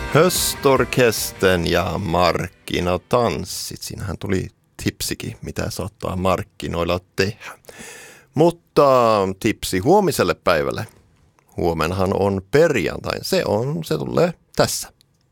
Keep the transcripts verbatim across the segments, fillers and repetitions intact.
Höstorkesten ja markkinatanssit. Siinähän tuli tipsikin, mitä saattaa markkinoilla tehdä. Mutta tipsi huomiselle päivälle. Huomenhan on perjantai. Se on, se tulee tässä.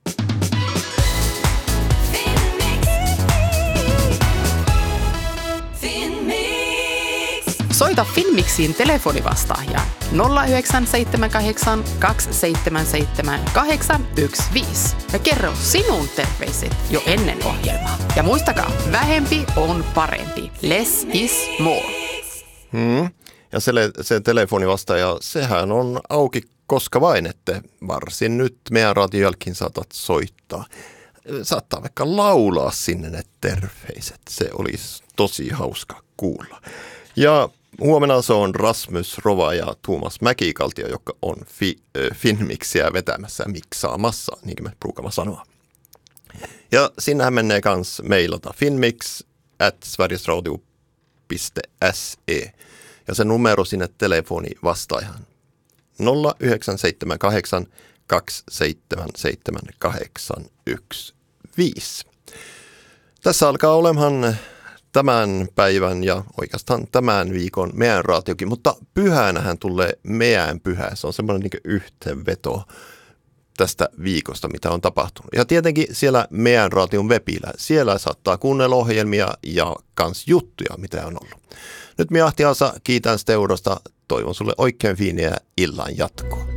Soita Finmixiin telefonivastaajan nolla yhdeksän seitsemän kahdeksan kaksi seitsemän seitsemän kahdeksan yksi viisi ja kerro sinun terveiset jo ennen ohjelmaa. Ja muistakaa, vähempi on parempi. Less is more. Hmm. Ja se, se telefonivastaaja, sehän on auki koska vain, että varsin nyt meidän radion jälkeen saatat soittaa. Saattaa vaikka laulaa sinne ne terveiset. Se olisi tosi hauska kuulla. Ja huomenna se on Rasmus Rova ja Tuomas Mäkikaltio, joka on fi, äh, Finmixiä vetämässä ja miksaamassa, niin kuin me pruukama sanoa. Ja sinnehän menee kans mailata finmix at sverigesradio piste se. Ja se numero sinne telefoni vastaajan nolla yhdeksän seitsemän kahdeksan kaksi seitsemän seitsemän kahdeksan yksi viisi. Tässä alkaa olemaan tämän päivän ja oikeastaan tämän viikon meidän raatiokin, mutta pyhänähän tulee meidän pyhä. Se on semmoinen niin kuin yhteenveto tästä viikosta, mitä on tapahtunut. Ja tietenkin siellä meidän raation webillä, siellä saattaa kuunnella ohjelmia ja kans juttuja, mitä on ollut. Nyt minä Ahti Aasa, kiitän seurasta. Toivon sulle oikein fiiniä illan jatkoa.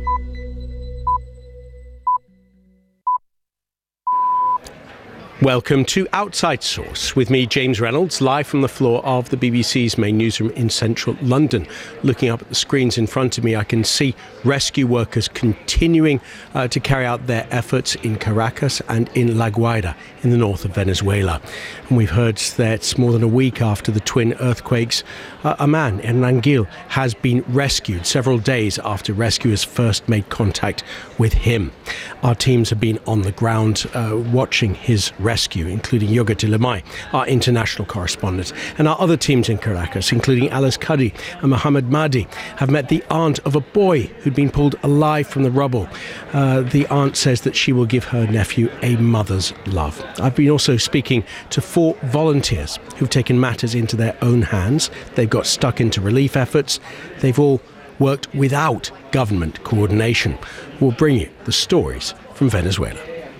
Welcome to Outside Source with me, James Reynolds, live from the floor of the B B C's main newsroom in central London. Looking up at the screens in front of me, I can see rescue workers continuing uh, to carry out their efforts in Caracas and in La Guaira in the north of Venezuela. And we've heard that more than a week after the twin earthquakes, uh, a man, Hernan Gil, has been rescued several days after rescuers first made contact with him. Our teams have been on the ground uh, watching his rescue, including Yoga Tilamai, our international correspondent, and our other teams in Caracas, including Alice Cuddy and Mohammed Mahdi, have met the aunt of a boy who'd been pulled alive from the rubble. Uh, the aunt says that she will give her nephew a mother's love. I've been also speaking to four volunteers who've taken matters into their own hands. They've got stuck into relief efforts. They've all worked without government coordination. We'll bring you the stories from Venezuela.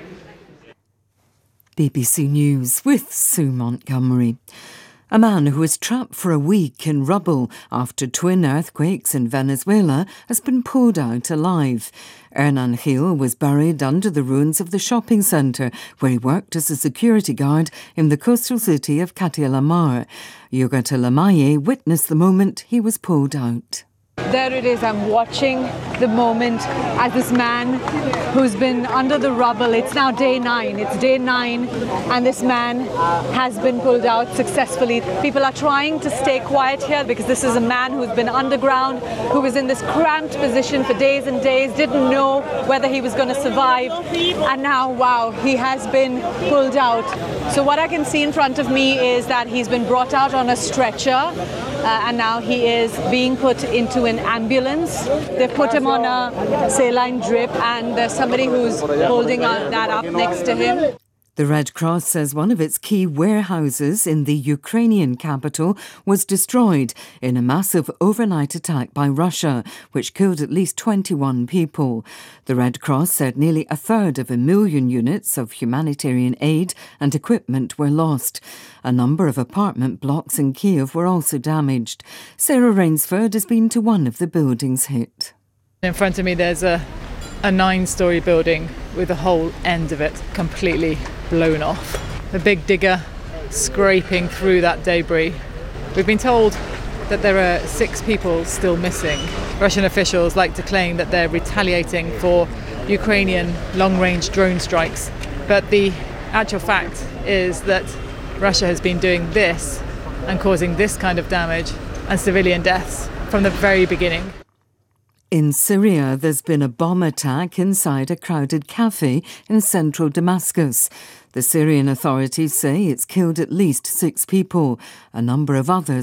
B B C News with Sue Montgomery. A man who was trapped for a week in rubble after twin earthquakes in Venezuela has been pulled out alive. Hernan Gil was buried under the ruins of the shopping centre where he worked as a security guard in the coastal city of Catia la Mar. Yogata Lamaye witnessed the moment he was pulled out. There it is, I'm watching the moment as this man who's been under the rubble, it's now day nine, it's day nine, and this man has been pulled out successfully. People are trying to stay quiet here because this is a man who's been underground, who was in this cramped position for days and days, didn't know whether he was going to survive, and now, wow, he has been pulled out. So what I can see in front of me is that he's been brought out on a stretcher, uh, and now he is being put into an ambulance. They've put him on a saline drip, and there's somebody who's holding that up next to him. The Red Cross says one of its key warehouses in the Ukrainian capital was destroyed in a massive overnight attack by Russia, which killed at least twenty-one people. The Red Cross said nearly a third of a million units of humanitarian aid and equipment were lost. A number of apartment blocks in Kiev were also damaged. Sarah Rainsford has been to one of the buildings hit. In front of me there's a a nine-storey building with the whole end of it completely blown off. The big digger scraping through that debris. We've been told that there are six people still missing. Russian officials like to claim that they're retaliating for Ukrainian long-range drone strikes. But the actual fact is that Russia has been doing this and causing this kind of damage and civilian deaths from the very beginning. In Syria, there's been a bomb attack inside a crowded cafe in central Damascus. The Syrian authorities say it's killed at least six people. A number of others